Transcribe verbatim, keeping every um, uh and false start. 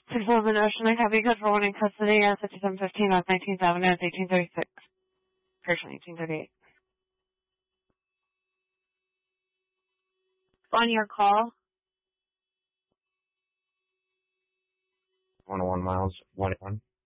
six eleven Ocean, I copy code for one in custody at fifty-seven fifteen West nineteenth Avenue. It's eighteen thirty-six. Correction, eighteen thirty-eight. On your call. one oh one miles, one one.